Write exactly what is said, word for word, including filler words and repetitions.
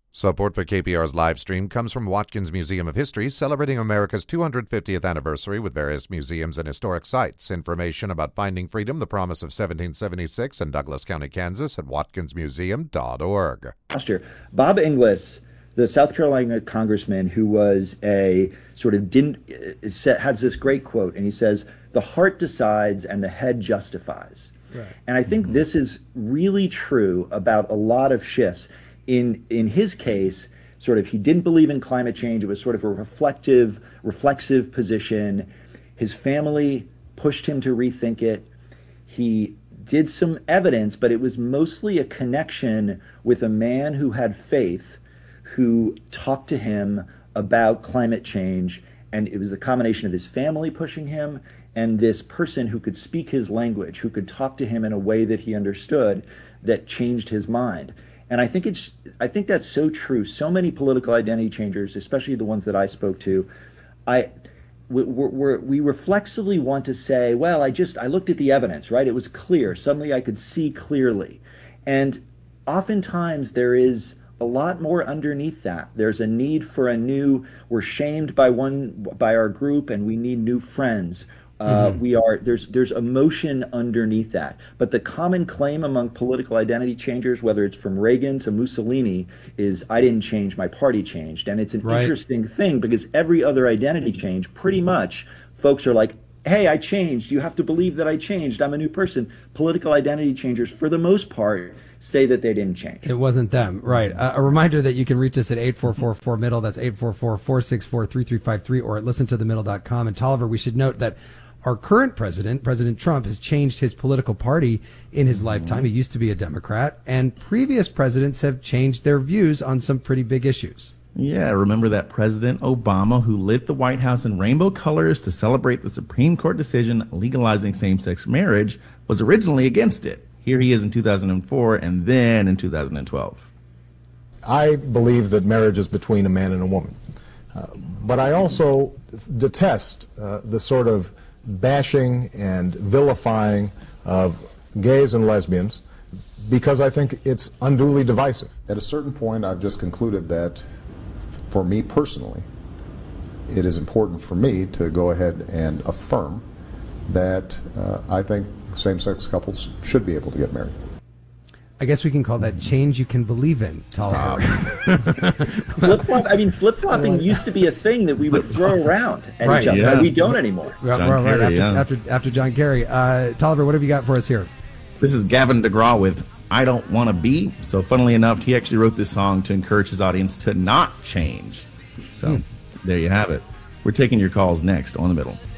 Support for K P R's live stream comes from Watkins Museum of History, celebrating America's two hundred fiftieth anniversary with various museums and historic sites. Information about Finding Freedom, the Promise of seventeen seventy-six in Douglas County, Kansas at watkins museum dot org. Last year, Bob Inglis, the South Carolina congressman who was a sort of didn't, has this great quote, and he says, "The heart decides and the head justifies." Right. And I think mm-hmm. this is really true about a lot of shifts. In in his case, sort of he didn't believe in climate change. It was sort of a reflective, reflexive position. His family pushed him to rethink it. He did some evidence, but it was mostly a connection with a man who had faith, who talked to him about climate change. And it was the combination of his family pushing him and this person who could speak his language, who could talk to him in a way that he understood, that changed his mind. And I think it's, I think that's so true. So many political identity changers, especially the ones that I spoke to, I, we, we're, we reflexively want to say, well, I just, I looked at the evidence, right? It was clear. Suddenly I could see clearly. And oftentimes there is a lot more underneath that. There's a need for a new, we're shamed by one, by our group, and we need new friends. Uh, mm-hmm. We are there's there's emotion underneath that, but the common claim among political identity changers, whether it's from Reagan to Mussolini, is I didn't change, my party changed. And it's an right. interesting thing because every other identity change, pretty much, folks are like, hey, I changed. You have to believe that I changed. I'm a new person. Political identity changers, for the most part, say that they didn't change. It wasn't them, right? Uh, a reminder that you can reach us at eight four four four middle. That's eight four four, four six four, three three five three, or at listen to the middle dot com. And Tolliver, we should note that our current president, President Trump, has changed his political party in his mm-hmm. lifetime. He used to be a Democrat, and previous presidents have changed their views on some pretty big issues. Yeah, remember that President Obama, who lit the White House in rainbow colors to celebrate the Supreme Court decision legalizing same-sex marriage, was originally against it. Here he is in two thousand four and then in two thousand twelve. I believe that marriage is between a man and a woman. Uh, but I also detest uh, the sort of bashing and vilifying of gays and lesbians because I think it's unduly divisive. At a certain point, I've just concluded that for me personally, it is important for me to go ahead and affirm that uh, I think same-sex couples should be able to get married. I guess we can call that change you can believe in. Flip-flop, I mean, flip-flopping used to be a thing that we would throw around at right, each other. Yeah. We don't anymore. Right, John right, Kerry, after, yeah. after, after John Kerry. Uh, Tolliver, what have you got for us here? This is Gavin DeGraw with I Don't Want to Be. So funnily enough, he actually wrote this song to encourage his audience to not change. So hmm. there you have it. We're taking your calls next on The Middle.